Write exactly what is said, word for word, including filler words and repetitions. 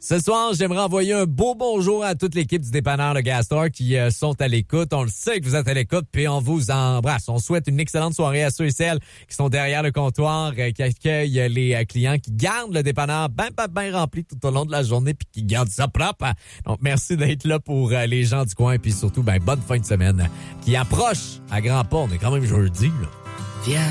Ce soir, j'aimerais envoyer un beau bonjour à toute l'équipe du dépanneur de Gastor qui euh, sont à l'écoute. On le sait que vous êtes à l'écoute, puis on vous embrasse. On souhaite une excellente soirée à ceux et celles qui sont derrière le comptoir, euh, qui accueillent les euh, clients, qui gardent le dépanneur bien, bien, bien rempli tout au long de la journée, puis qui gardent ça propre. Donc, merci d'être là pour euh, les gens du coin, puis surtout, ben bonne fin de semaine qui approche à grands pas. On est quand même jeudi, là. Viens.